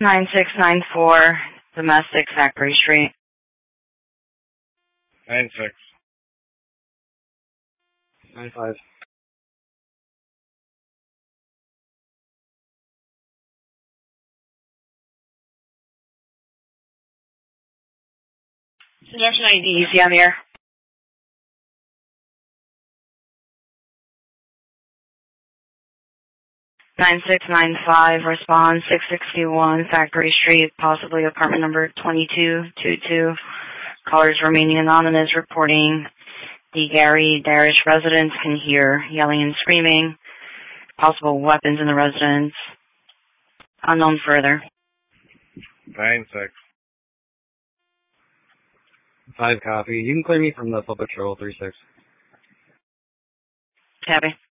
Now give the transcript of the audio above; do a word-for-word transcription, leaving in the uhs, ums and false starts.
nine six nine four, domestic, Factory Street. Nine six. Nine five. Suggestion I D, you see on here? nine six nine five, respond six sixty-one, Factory Street, possibly apartment number twenty-two twenty-two. Callers remaining anonymous, reporting the Gary Darish residence can hear yelling and screaming, possible weapons in the residence. Unknown further. Nine six. Five copy. You can clear me from the Foot Patrol three six. Copy.